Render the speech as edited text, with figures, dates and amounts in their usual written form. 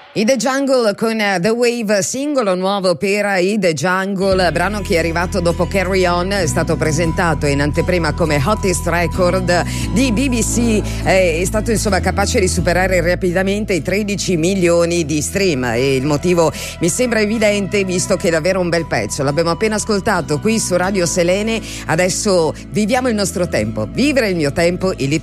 I The Jungle con The Wave, singolo nuovo per i The Jungle, brano che è arrivato dopo Carry On, è stato presentato in anteprima come Hottest Record di BBC, è stato insomma capace di superare rapidamente i 13 milioni di stream e il motivo mi sembra evidente visto che è davvero un bel pezzo, l'abbiamo appena ascoltato qui su Radio Selene, adesso viviamo il nostro tempo, vivere il mio tempo, il